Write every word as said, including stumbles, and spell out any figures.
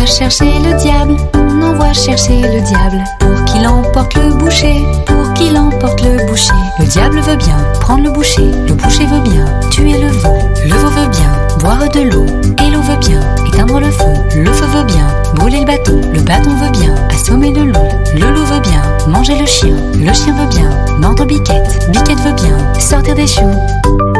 chercher le diable, on envoie chercher le diable. Pour qu'il emporte le boucher, pour qu'il emporte le boucher. Le diable veut bien prendre le boucher, le boucher veut bien tuer le veau. Le veau veut bien boire de l'eau, et l'eau veut bien éteindre le feu. Le feu veut bien brûler le bâton, le bâton veut bien assommer le loup. Le loup veut bien manger le chien, le chien veut bien mordre Biquette. Biquette veut bien sortir des choux.